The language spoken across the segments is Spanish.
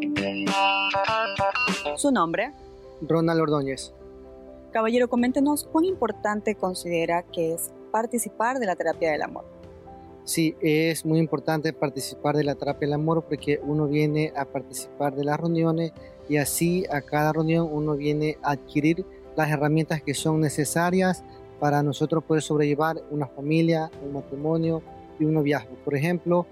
Su nombre. Ronald Ordóñez. Caballero, coméntenos cuán importante considera que es participar de la terapia del amor. Sí, es muy importante participar de la terapia del amor porque uno viene a participar de las reuniones y así a cada reunión uno viene a adquirir las herramientas que son necesarias para nosotros poder sobrellevar una familia, un matrimonio y un noviazgo, por ejemplo,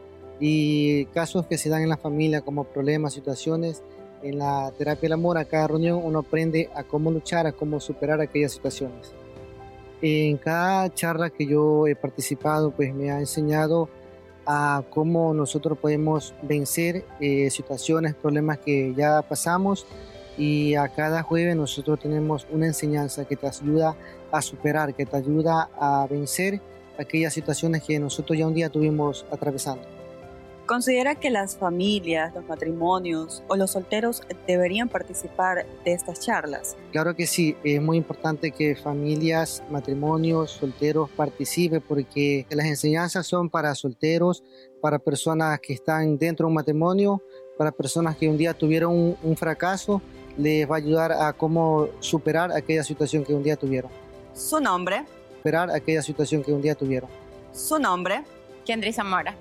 y casos que se dan en la familia como problemas, situaciones. En la terapia del amor, a cada reunión uno aprende a cómo luchar, a cómo superar aquellas situaciones. En cada charla que yo he participado, pues me ha enseñado a cómo nosotros podemos vencer situaciones, problemas que ya pasamos, y a cada jueves nosotros tenemos una enseñanza que te ayuda a superar, que te ayuda a vencer aquellas situaciones que nosotros ya un día tuvimos atravesando. ¿Considera que las familias, los matrimonios o los solteros deberían participar de estas charlas? Claro que sí, es muy importante que familias, matrimonios, solteros participen porque las enseñanzas son para solteros, para personas que están dentro de un matrimonio, para personas que un día tuvieron un fracaso, les va a ayudar a cómo superar aquella situación que un día tuvieron. Su nombre. Superar aquella situación que un día tuvieron. Su nombre. Kendry Zamora.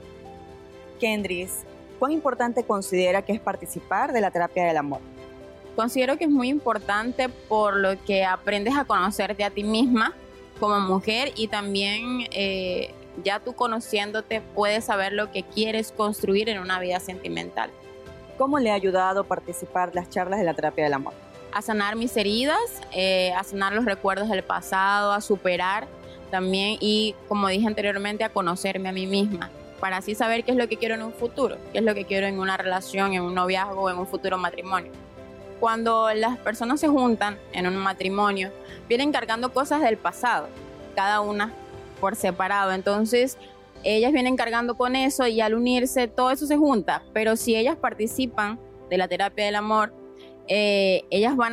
Kendrys, ¿cuán importante considera que es participar de la terapia del amor? Considero que es muy importante por lo que aprendes a conocerte a ti misma como mujer y también ya tú conociéndote puedes saber lo que quieres construir en una vida sentimental. ¿Cómo le ha ayudado participar de las charlas de la terapia del amor? A sanar mis heridas, a sanar los recuerdos del pasado, a superar también y, como dije anteriormente, a conocerme a mí misma, para así saber qué es lo que quiero en un futuro, qué es lo que quiero en una relación, en un noviazgo o en un futuro matrimonio. Cuando las personas se juntan en un matrimonio, vienen cargando cosas del pasado, cada una por separado. Entonces, ellas vienen cargando con eso y al unirse todo eso se junta. Pero si ellas participan de la terapia del amor, ellas van